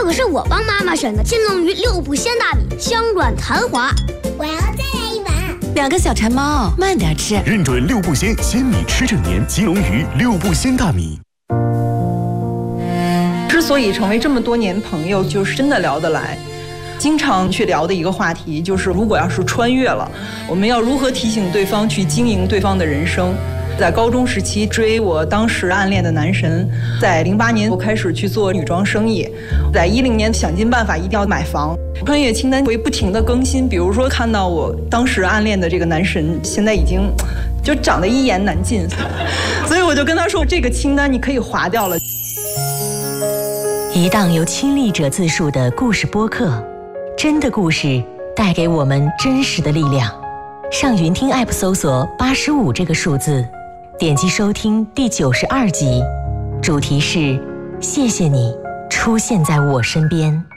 可是我帮妈妈选的金龙鱼6步鲜大米，香软弹滑。 我要再来一碗。 2个小馋猫，慢点吃。 认准6步鲜，鲜米吃整年。金龙鱼6步鲜大米。 之所以成为这么多年朋友，就是真的聊得来。经常去聊的一个话题就是，如果要是穿越了，我们要如何提醒对方去经营对方的人生。在高中时期追我当时暗恋的男神，在08年我开始去做女装生意，在10年想尽办法一定要买房。穿越清单会不停的更新，比如说看到我当时暗恋的这个男神现在已经就长得一言难尽，所以我就跟他说，这个清单你可以划掉了。 一档由亲历者自述的故事播客，真的故事带给我们真实的力量。上云听 App 搜索85这个数字，点击收听第92集，主题是谢谢你出现在我身边。